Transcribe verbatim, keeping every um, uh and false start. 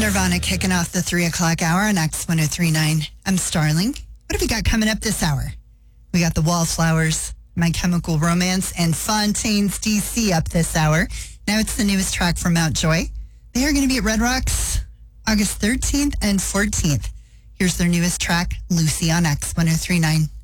Nirvana kicking off the three o'clock hour on X one oh three point nine. I'm Starling. What have we got coming up this hour? We got the Wallflowers, My Chemical Romance, and Fontaines D C up this hour. Now it's the newest track from Mount Joy. They are going to be at Red Rocks August thirteenth and fourteenth. Here's their newest track, Lucy, on X one oh three point nine.